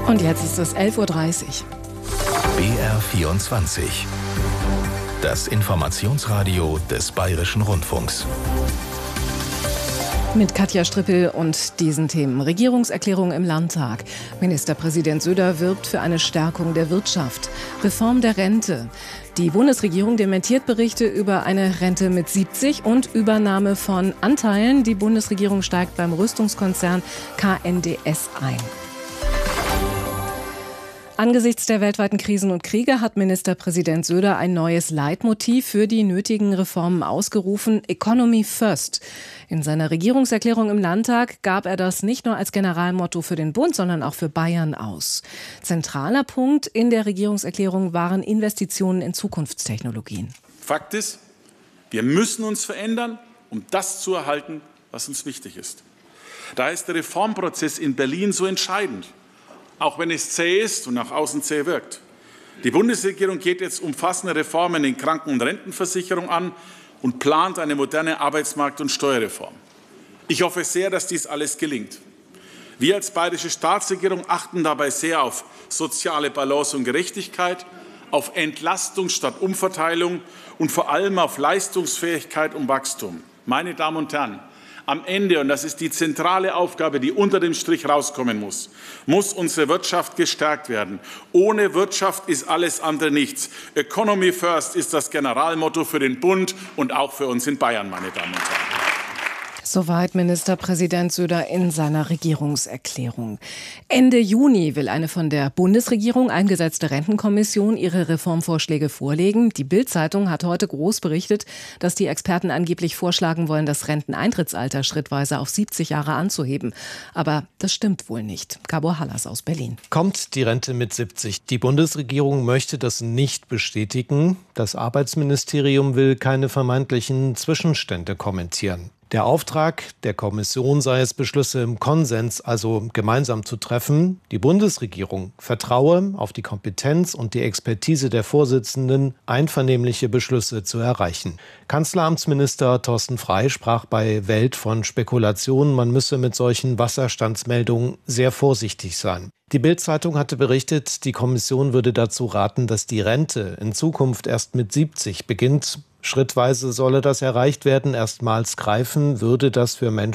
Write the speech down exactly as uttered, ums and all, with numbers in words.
Und jetzt ist es elf Uhr dreißig. B R vierundzwanzig. Das Informationsradio des Bayerischen Rundfunks. Mit Katja Strippel und diesen Themen. Regierungserklärung im Landtag. Ministerpräsident Söder wirbt für eine Stärkung der Wirtschaft. Reform der Rente. Die Bundesregierung dementiert Berichte über eine Rente mit siebzig und Übernahme von Anteilen. Die Bundesregierung steigt beim Rüstungskonzern K N D S ein. Angesichts der weltweiten Krisen und Kriege hat Ministerpräsident Söder ein neues Leitmotiv für die nötigen Reformen ausgerufen: Economy First. In seiner Regierungserklärung im Landtag gab er das nicht nur als Generalmotto für den Bund, sondern auch für Bayern aus. Zentraler Punkt in der Regierungserklärung waren Investitionen in Zukunftstechnologien. Fakt ist, wir müssen uns verändern, um das zu erhalten, was uns wichtig ist. Da ist der Reformprozess in Berlin so entscheidend. Auch wenn es zäh ist und nach außen zäh wirkt. Die Bundesregierung geht jetzt umfassende Reformen in Kranken- und Rentenversicherung an und plant eine moderne Arbeitsmarkt- und Steuerreform. Ich hoffe sehr, dass dies alles gelingt. Wir als bayerische Staatsregierung achten dabei sehr auf soziale Balance und Gerechtigkeit, auf Entlastung statt Umverteilung und vor allem auf Leistungsfähigkeit und Wachstum. Meine Damen und Herren, am Ende, und das ist die zentrale Aufgabe, die unter dem Strich rauskommen muss, muss unsere Wirtschaft gestärkt werden. Ohne Wirtschaft ist alles andere nichts. Economy First ist das Generalmotto für den Bund und auch für uns in Bayern, meine Damen und Herren. Soweit Ministerpräsident Söder in seiner Regierungserklärung. Ende Juni will eine von der Bundesregierung eingesetzte Rentenkommission ihre Reformvorschläge vorlegen. Die Bild-Zeitung hat heute groß berichtet, dass die Experten angeblich vorschlagen wollen, das Renteneintrittsalter schrittweise auf siebzig Jahre anzuheben. Aber das stimmt wohl nicht. Gabor Hallas aus Berlin. Kommt die Rente mit siebzig? Die Bundesregierung möchte das nicht bestätigen. Das Arbeitsministerium will keine vermeintlichen Zwischenstände kommentieren. Der Auftrag der Kommission sei es, Beschlüsse im Konsens, also gemeinsam zu treffen. Die Bundesregierung vertraue auf die Kompetenz und die Expertise der Vorsitzenden, einvernehmliche Beschlüsse zu erreichen. Kanzleramtsminister Thorsten Frey sprach bei Welt von Spekulationen, man müsse mit solchen Wasserstandsmeldungen sehr vorsichtig sein. Die Bild-Zeitung hatte berichtet, die Kommission würde dazu raten, dass die Rente in Zukunft erst mit siebzig beginnt. Schrittweise solle das erreicht werden. Erstmals greifen würde das für Menschen